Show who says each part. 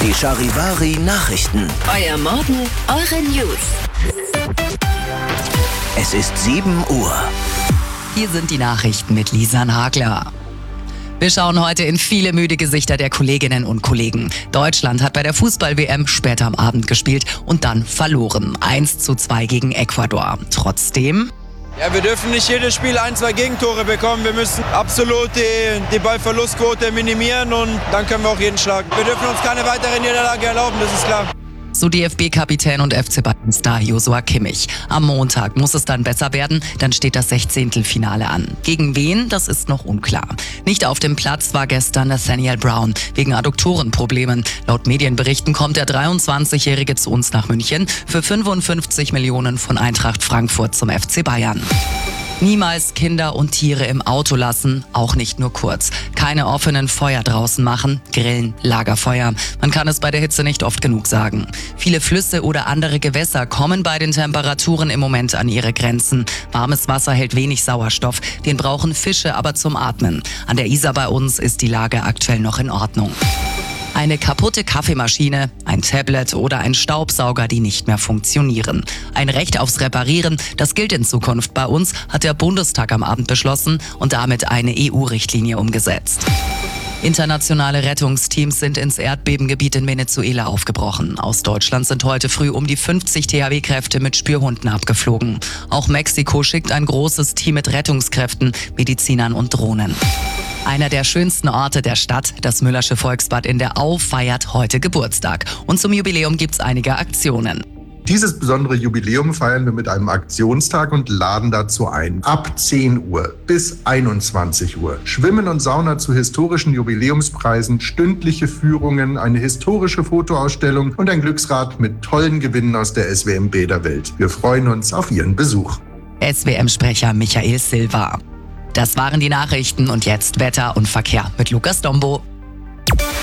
Speaker 1: Die Charivari Nachrichten.
Speaker 2: Euer Morgen, eure News.
Speaker 1: Es ist 7 Uhr.
Speaker 3: Hier sind die Nachrichten mit Lisa Nagler. Wir schauen heute in viele müde Gesichter der Kolleginnen und Kollegen. Deutschland hat bei der Fußball-WM später am Abend gespielt und dann verloren. 1:2 gegen Ecuador. Trotzdem...
Speaker 4: Ja, wir dürfen nicht jedes Spiel 1-2 Gegentore bekommen. Wir müssen absolut die Ballverlustquote minimieren und dann können wir auch jeden schlagen. Wir dürfen uns keine weitere Niederlage erlauben, das ist klar.
Speaker 3: So DFB-Kapitän und FC Bayern-Star Joshua Kimmich. Am Montag muss es dann besser werden, dann steht das 16. Finale an. Gegen wen, das ist noch unklar. Nicht auf dem Platz war gestern Nathaniel Brown, wegen Adduktorenproblemen. Laut Medienberichten kommt der 23-Jährige zu uns nach München für 55 Millionen von Eintracht Frankfurt zum FC Bayern. Niemals Kinder und Tiere im Auto lassen, auch nicht nur kurz. Keine offenen Feuer draußen machen, Grillen, Lagerfeuer. Man kann es bei der Hitze nicht oft genug sagen. Viele Flüsse oder andere Gewässer kommen bei den Temperaturen im Moment an ihre Grenzen. Warmes Wasser hält wenig Sauerstoff, den brauchen Fische aber zum Atmen. An der Isar bei uns ist die Lage aktuell noch in Ordnung. Eine kaputte Kaffeemaschine, ein Tablet oder ein Staubsauger, die nicht mehr funktionieren. Ein Recht aufs Reparieren, das gilt in Zukunft bei uns, hat der Bundestag am Abend beschlossen und damit eine EU-Richtlinie umgesetzt. Internationale Rettungsteams sind ins Erdbebengebiet in Venezuela aufgebrochen. Aus Deutschland sind heute früh um die 50 THW-Kräfte mit Spürhunden abgeflogen. Auch Mexiko schickt ein großes Team mit Rettungskräften, Medizinern und Drohnen. Einer der schönsten Orte der Stadt, das Müllersche Volksbad in der Au, feiert heute Geburtstag. Und zum Jubiläum gibt's einige Aktionen.
Speaker 5: Dieses besondere Jubiläum feiern wir mit einem Aktionstag und laden dazu ein. Ab 10 Uhr bis 21 Uhr. Schwimmen und Sauna zu historischen Jubiläumspreisen, stündliche Führungen, eine historische Fotoausstellung und ein Glücksrad mit tollen Gewinnen aus der SWM Bäderwelt. Wir freuen uns auf Ihren Besuch.
Speaker 3: SWM-Sprecher Michael Silva. Das waren die Nachrichten und jetzt Wetter und Verkehr mit Lukas Dombo.